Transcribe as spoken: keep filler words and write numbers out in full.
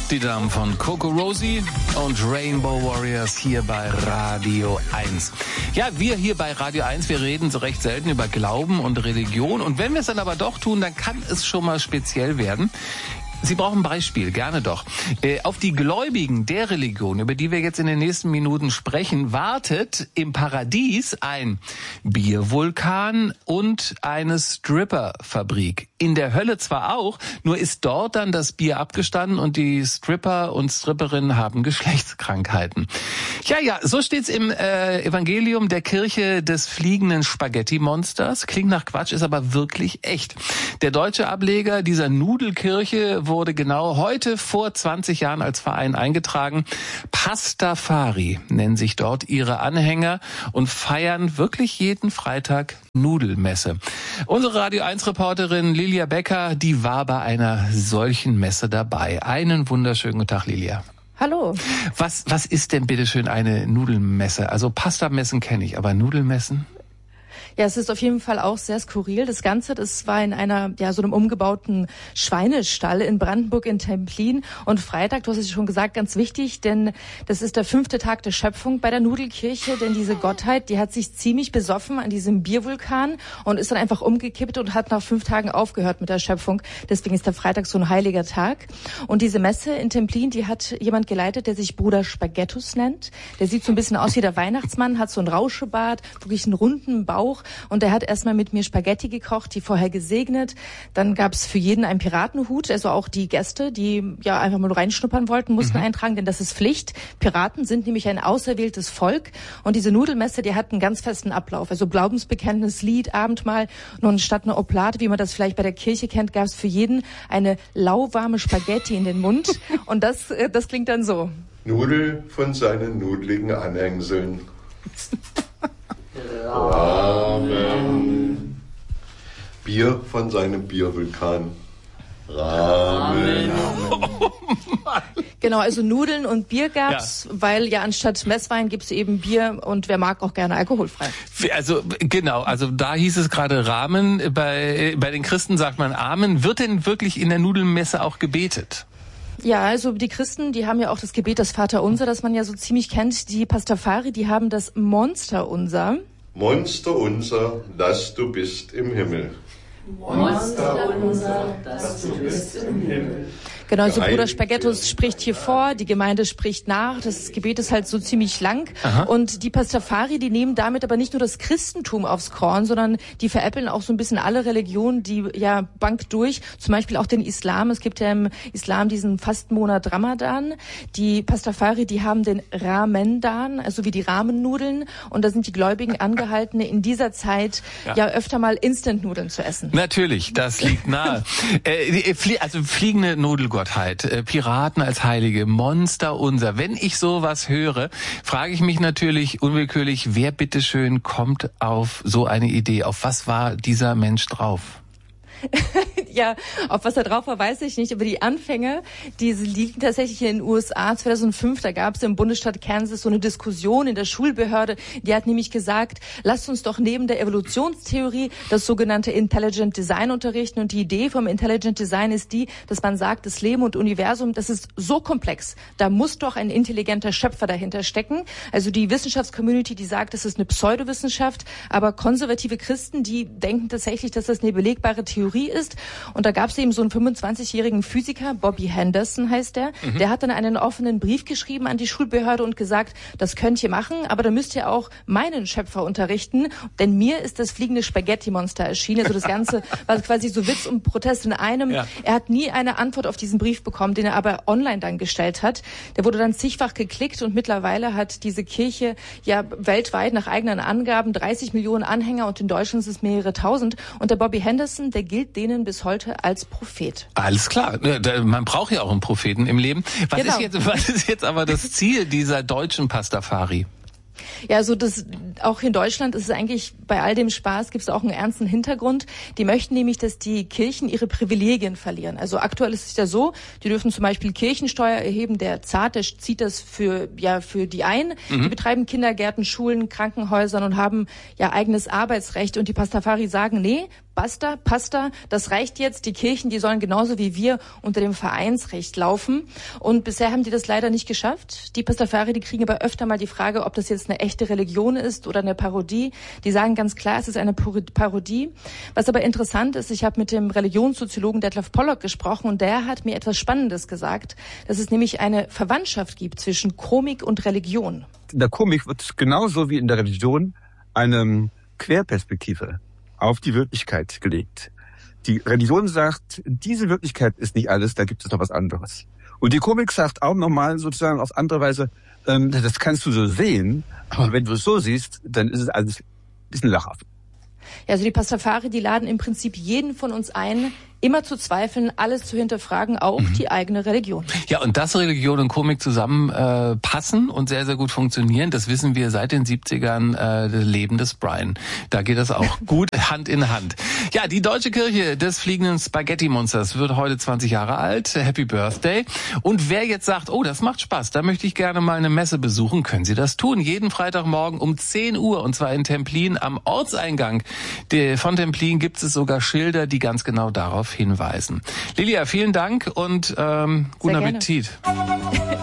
Die Damen von Coco Rosie und Rainbow Warriors hier bei Radio eins. Ja, wir hier bei Radio eins, wir reden so recht selten über Glauben und Religion. Und wenn wir es dann aber doch tun, dann kann es schon mal speziell werden. Sie brauchen ein Beispiel, gerne doch. Äh, auf die Gläubigen der Religion, über die wir jetzt in den nächsten Minuten sprechen, wartet im Paradies ein Biervulkan und eine Stripperfabrik. In der Hölle zwar auch, nur ist dort dann das Bier abgestanden und die Stripper und Stripperinnen haben Geschlechtskrankheiten. Ja, ja, so steht's im äh, Evangelium der Kirche des fliegenden Spaghetti-Monsters. Klingt nach Quatsch, ist aber wirklich echt. Der deutsche Ableger dieser Nudelkirche wurde genau heute vor zwanzig Jahren als Verein eingetragen. Pastafari nennen sich dort ihre Anhänger und feiern wirklich jeden Freitag Nudelmesse. Unsere Radio eins Reporterin Lilia Becker, die war bei einer solchen Messe dabei. Einen wunderschönen guten Tag, Lilia. Hallo. Was, was ist denn bitteschön eine Nudelmesse? Also Pastamessen kenne ich, aber Nudelmessen? Ja, es ist auf jeden Fall auch sehr skurril. Das Ganze, das war in einer, ja, so einem umgebauten Schweinestall in Brandenburg in Templin. Und Freitag, du hast es schon gesagt, ganz wichtig, denn das ist der fünfte Tag der Schöpfung bei der Nudelkirche. Denn diese Gottheit, die hat sich ziemlich besoffen an diesem Biervulkan und ist dann einfach umgekippt und hat nach fünf Tagen aufgehört mit der Schöpfung. Deswegen ist der Freitag so ein heiliger Tag. Und diese Messe in Templin, die hat jemand geleitet, der sich Bruder Spaghettus nennt. Der sieht so ein bisschen aus wie der Weihnachtsmann, hat so einen Rauschebart, wirklich einen runden Bauch. Und er hat erstmal mit mir Spaghetti gekocht, die vorher gesegnet. Dann gab es für jeden einen Piratenhut, also auch die Gäste, die ja einfach mal reinschnuppern wollten, mussten mhm. eintragen, denn das ist Pflicht. Piraten sind nämlich ein auserwähltes Volk. Und diese Nudelmesse, die hat einen ganz festen Ablauf. Also Glaubensbekenntnis, Lied, Abendmahl. Nun statt einer Oblate, wie man das vielleicht bei der Kirche kennt, gab es für jeden eine lauwarme Spaghetti in den Mund. Und das, das klingt dann so. Nudel von seinen nudeligen Anhängseln. Ramen. Bier von seinem Biervulkan. Ramen. Genau, also Nudeln und Bier gab's, ja. weil ja anstatt Messwein gibt's eben Bier und wer mag auch gerne alkoholfrei. Also genau, also da hieß es gerade Ramen, bei, bei den Christen sagt man Amen. Wird denn wirklich in der Nudelmesse auch gebetet? Ja, also die Christen, die haben ja auch das Gebet des Vaterunser, das man ja so ziemlich kennt. Die Pastafari, die haben das Monsterunser. Monsterunser, dass du bist im Himmel. Monsterunser, dass du bist im Himmel. Genau, also Bruder Spaghettus spricht hier vor, die Gemeinde spricht nach, das Gebet ist halt so ziemlich lang. Aha. Und die Pastafari, die nehmen damit aber nicht nur das Christentum aufs Korn, sondern die veräppeln auch so ein bisschen alle Religionen, die ja bank durch, zum Beispiel auch den Islam. Es gibt ja im Islam diesen Fastenmonat Ramadan. Die Pastafari, die haben den Ramendan, also wie die Ramennudeln, und da sind die Gläubigen angehalten, in dieser Zeit ja, ja öfter mal Instant-Nudeln zu essen. Natürlich, das liegt nahe. äh, also fliegende Nudeln. Gottheit, Piraten als Heilige, Monster unser. Wenn ich sowas höre, frage ich mich natürlich unwillkürlich, wer bitteschön kommt auf so eine Idee? Auf was war dieser Mensch drauf? Ja, auf was er drauf war, weiß ich nicht. Aber die Anfänge, die liegen tatsächlich in den U S A. zweitausendfünf, da gab es im Bundesstaat Kansas so eine Diskussion in der Schulbehörde. Die hat nämlich gesagt, lasst uns doch neben der Evolutionstheorie das sogenannte Intelligent Design unterrichten. Und die Idee vom Intelligent Design ist die, dass man sagt, das Leben und Universum, das ist so komplex. Da muss doch ein intelligenter Schöpfer dahinter stecken. Also die Wissenschaftscommunity, die sagt, das ist eine Pseudowissenschaft. Aber konservative Christen, die denken tatsächlich, dass das eine belegbare Theorie ist. Und da gab es eben so einen fünfundzwanzigjährigen Physiker, Bobby Henderson heißt der, mhm. der hat dann einen offenen Brief geschrieben an die Schulbehörde und gesagt, das könnt ihr machen, aber da müsst ihr auch meinen Schöpfer unterrichten, denn mir ist das fliegende Spaghetti-Monster erschienen. Also das Ganze war quasi so Witz und Protest in einem. Ja. Er hat nie eine Antwort auf diesen Brief bekommen, den er aber online dann gestellt hat. Der wurde dann zigfach geklickt und mittlerweile hat diese Kirche ja weltweit nach eigenen Angaben dreißig Millionen Anhänger und in Deutschland sind es mehrere tausend. Und der Bobby Henderson, der gilt denen bis heute als Prophet. Alles klar. Man braucht ja auch einen Propheten im Leben. Was, genau. ist jetzt, was ist jetzt aber das Ziel dieser deutschen Pastafari? Ja, also das auch in Deutschland ist es eigentlich bei all dem Spaß gibt es auch einen ernsten Hintergrund. Die möchten nämlich, dass die Kirchen ihre Privilegien verlieren. Also aktuell ist es ja so, die dürfen zum Beispiel Kirchensteuer erheben. Der Zart, der zieht das für ja für die ein. Mhm. Die betreiben Kindergärten, Schulen, Krankenhäusern und haben ja eigenes Arbeitsrecht. Und die Pastafari sagen, nee, basta, pasta, das reicht jetzt. Die Kirchen, die sollen genauso wie wir unter dem Vereinsrecht laufen. Und bisher haben die das leider nicht geschafft. Die Pastafari, die kriegen aber öfter mal die Frage, ob das jetzt eine echte Religion ist oder eine Parodie. Die sagen ganz klar, es ist eine Parodie. Was aber interessant ist, ich habe mit dem Religionssoziologen Detlef Pollock gesprochen und der hat mir etwas Spannendes gesagt, dass es nämlich eine Verwandtschaft gibt zwischen Komik und Religion. In der Komik wird genauso wie in der Religion eine Querperspektive auf die Wirklichkeit gelegt. Die Religion sagt, diese Wirklichkeit ist nicht alles, da gibt es noch was anderes. Und die Komik sagt auch nochmal sozusagen auf andere Weise, ähm, das kannst du so sehen, aber wenn du es so siehst, dann ist es alles ein bisschen lachhaft. Ja, also die Pastafari, die laden im Prinzip jeden von uns ein, immer zu zweifeln, alles zu hinterfragen, auch mhm. die eigene Religion. Ja, und dass Religion und Komik zusammen äh, passen und sehr, sehr gut funktionieren, das wissen wir seit den siebzigern, äh, das Leben des Brian. Da geht das auch gut Hand in Hand. Ja, die Deutsche Kirche des fliegenden Spaghetti-Monsters wird heute zwanzig Jahre alt. Happy Birthday. Und wer jetzt sagt, oh, das macht Spaß, da möchte ich gerne mal eine Messe besuchen, können Sie das tun. Jeden Freitagmorgen um zehn Uhr, und zwar in Templin am Ortseingang von Templin gibt es sogar Schilder, die ganz genau darauf hinweisen. Lilia, vielen Dank und ähm, guten Appetit.